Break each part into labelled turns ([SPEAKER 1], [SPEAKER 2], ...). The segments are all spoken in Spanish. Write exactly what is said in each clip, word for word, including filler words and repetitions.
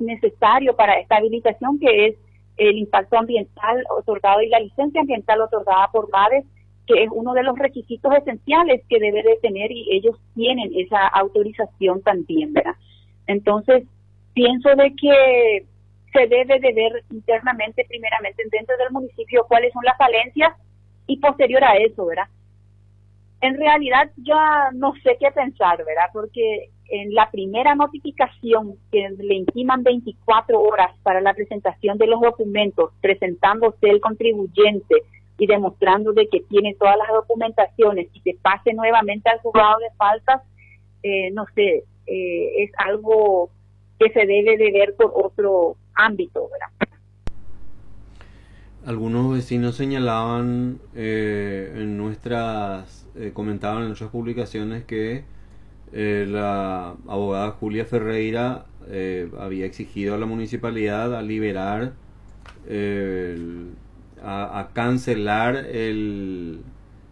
[SPEAKER 1] necesario para esta habilitación, que es el impacto ambiental otorgado y la licencia ambiental otorgada por MADES, que es uno de los requisitos esenciales que debe de tener, y ellos tienen esa autorización también, ¿verdad? Entonces, pienso de que se debe de ver internamente, primeramente dentro del municipio, cuáles son las falencias, y posterior a eso, ¿verdad? En realidad yo no sé qué pensar, ¿verdad? Porque en la primera notificación, que le intiman veinticuatro horas para la presentación de los documentos, presentándose el contribuyente y demostrando de que tiene todas las documentaciones, y se pase nuevamente al juzgado de faltas, eh, no sé, eh, es algo que se debe de ver por otro ámbito, ¿verdad?
[SPEAKER 2] Algunos vecinos señalaban eh, en nuestras, eh, comentaban en nuestras publicaciones que eh, la abogada Julia Ferreira eh, había exigido a la municipalidad a liberar, eh, el, a, a cancelar el,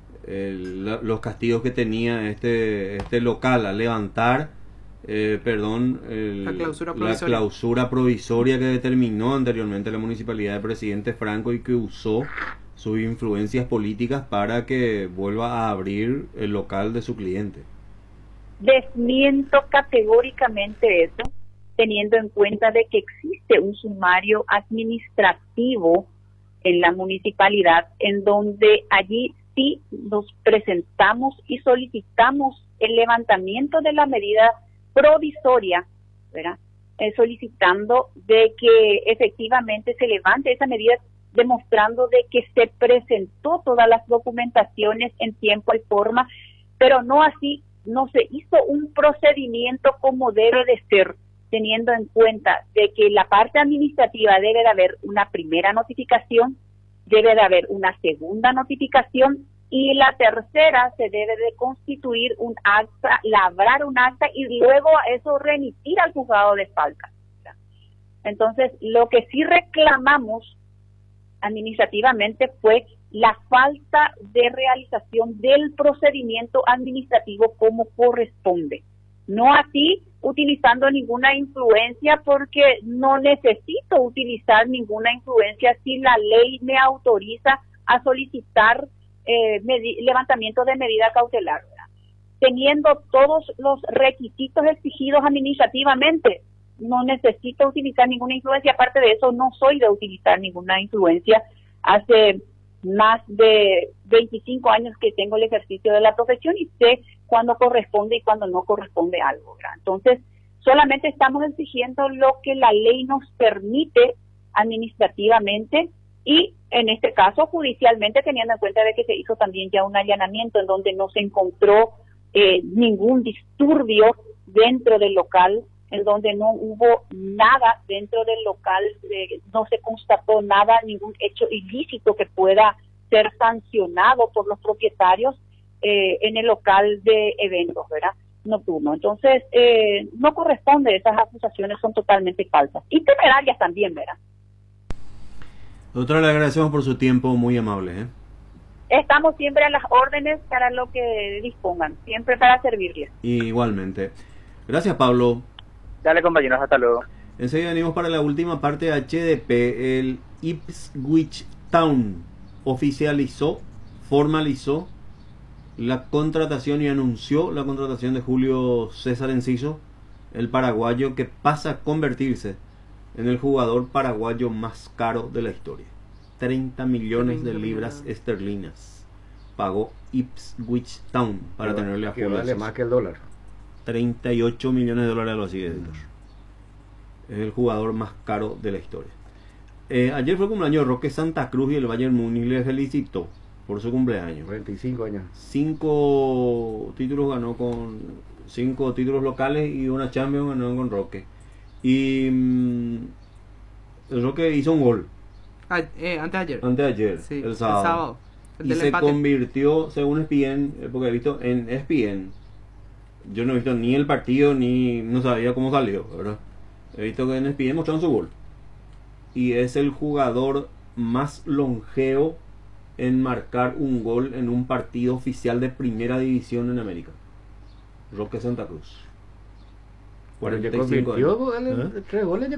[SPEAKER 2] el, la, los castigos que tenía este, este local, a levantar Eh, perdón, el,
[SPEAKER 3] la, clausura
[SPEAKER 2] la clausura provisoria que determinó anteriormente la municipalidad del presidente Franco, y que usó sus influencias políticas para que vuelva a abrir el local de su cliente.
[SPEAKER 1] Desmiento categóricamente eso, teniendo en cuenta de que existe un sumario administrativo en la municipalidad, en donde allí sí nos presentamos y solicitamos el levantamiento de la medida provisoria, ¿verdad? Eh, solicitando de que efectivamente se levante esa medida, demostrando de que se presentó todas las documentaciones en tiempo y forma, pero no así, no se hizo un procedimiento como debe de ser, teniendo en cuenta de que la parte administrativa debe de haber una primera notificación, debe de haber una segunda notificación, y la tercera se debe de constituir un acta, labrar un acta, y luego a eso remitir al juzgado de faltas. Entonces, lo que sí reclamamos administrativamente fue la falta de realización del procedimiento administrativo como corresponde. No así utilizando ninguna influencia, porque no necesito utilizar ninguna influencia si la ley me autoriza a solicitar Eh, levantamiento de medida cautelar, ¿verdad? Teniendo todos los requisitos exigidos administrativamente, no necesito utilizar ninguna influencia. Aparte de eso, no soy de utilizar ninguna influencia. Hace más de veinticinco años que tengo el ejercicio de la profesión y sé cuándo corresponde y cuándo no corresponde algo, ¿verdad? Entonces, solamente estamos exigiendo lo que la ley nos permite administrativamente, y en este caso judicialmente, teniendo en cuenta de que se hizo también ya un allanamiento en donde no se encontró eh, ningún disturbio dentro del local, en donde no hubo nada dentro del local, eh, no se constató nada, ningún hecho ilícito que pueda ser sancionado por los propietarios eh, en el local de eventos, ¿verdad? Nocturno. Entonces, eh, no corresponde, esas acusaciones son totalmente falsas y temerarias también, ¿verdad?
[SPEAKER 2] Doctora, le agradecemos por su tiempo, muy amable, ¿eh?
[SPEAKER 1] Estamos siempre a las órdenes para lo que dispongan, siempre para servirles.
[SPEAKER 2] Y igualmente. Gracias, Pablo.
[SPEAKER 4] Dale, compañeros, hasta luego.
[SPEAKER 2] Enseguida venimos para la última parte de H D P. El Ipswich Town oficializó, formalizó la contratación y anunció la contratación de Julio César Enciso, el paraguayo, que pasa a convertirse en el jugador paraguayo más caro de la historia. treinta millones de libras esterlinas pagó Ipswich Town para
[SPEAKER 5] que
[SPEAKER 2] tenerle a
[SPEAKER 5] que
[SPEAKER 2] Julio
[SPEAKER 5] vale
[SPEAKER 2] César.
[SPEAKER 5] más que el dólar.
[SPEAKER 2] treinta y ocho millones de dólares, algo así, editor. Es el jugador más caro de la historia. Eh, ayer fue el cumpleaños de Roque Santa Cruz y el Bayern Múnich le felicitó por su cumpleaños.
[SPEAKER 5] cuarenta y cinco años.
[SPEAKER 2] Cinco títulos ganó con... Cinco títulos locales y una Champions ganó con Roque. Y mmm, el Roque hizo un gol.
[SPEAKER 3] Ah, eh, antes de ayer.
[SPEAKER 2] Antes de ayer,
[SPEAKER 3] Sí,
[SPEAKER 2] el sábado.
[SPEAKER 3] El sábado el
[SPEAKER 2] y
[SPEAKER 3] del
[SPEAKER 2] se
[SPEAKER 3] empate.
[SPEAKER 2] convirtió, según E S P N, eh, porque he visto en E S P N, yo no he visto ni el partido ni no sabía cómo salió, ¿verdad? He visto que en E S P N mostraron su gol. Y es el jugador más longevo en marcar un gol en un partido oficial de primera división en América. Roque Santa Cruz.
[SPEAKER 5] Pero ya
[SPEAKER 2] cuarenta y cinco
[SPEAKER 5] convirtió
[SPEAKER 2] años.
[SPEAKER 5] goles,
[SPEAKER 2] ¿Eh?
[SPEAKER 5] tres goles ya